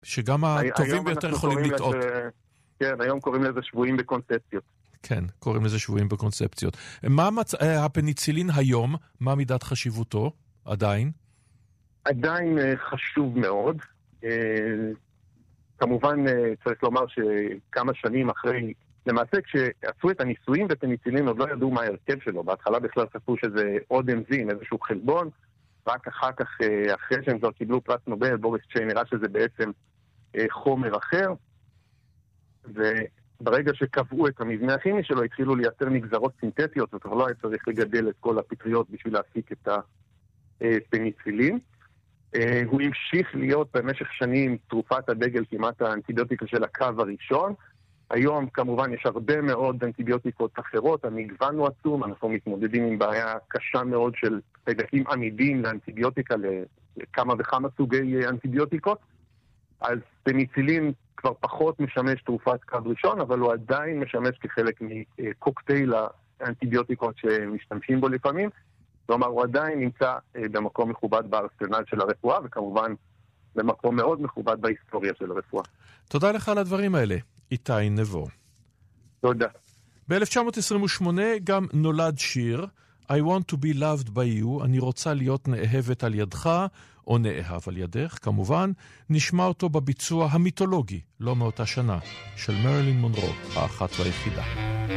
שגם הטובים ביותר יכולים לטעות. כן, היום קוראים לזה שבויים בקונספציות. כן, קוראים לזה שבויים בקונספציות. מה הפניצילין היום, מה מידת חשיבותו עדיין? עדיין חשוב מאוד. כמובן צריך לומר שכמה שנים אחרי, למעשה כשעשו את הניסויים בפניצילין עוד לא ידעו מה ההרכב שלו. בהתחלה בכלל חשבו שזה עוד אנזים, איזשהו חלבון, רק אחר כך, אחרי שהם כבר קיבלו פרס נובל, בוריס צ'יין הראה שזה בעצם חומר אחר, וברגע שקבעו את המבנה הכימי שלו, התחילו לייצר נגזרות סינתטיות, וכבר לא היה צריך לגדל את כל הפטריות בשביל להפיק את הפניצילין. הוא המשיך להיות במשך שנים תרופת הדגל, כמעט האנטיביוטיקה של הקו הראשון. היום כמובן יש הרבה מאוד אנטיביוטיקות אחרות, המגוון הוא עצום, אנחנו מתמודדים עם בעיה קשה מאוד של חיידקים עמידים לאנטיביוטיקה, לכמה וכמה סוגי אנטיביוטיקות. אז פניצילין כבר פחות משמש תרופת קו ראשון, אבל הוא עדיין משמש כחלק מקוקטייל האנטיביוטיקות שמשתמשים בו לפעמים. כלומר, הוא עדיין נמצא במקום מכובד בארסנל של הרפואה, וכמובן במקום מאוד מכובד בהיסטוריה של הרפואה. תודה לך על הדברים האלה, איתי נבו. תודה. ב-1928 גם נולד שיר, I want to be loved by you, אני רוצה להיות נאהבת על ידך, או נאהב על ידך, כמובן, נשמע אותו בביצוע המיתולוגי, לא מאותה שנה, של מרילין מונרו, האחת והיחידה.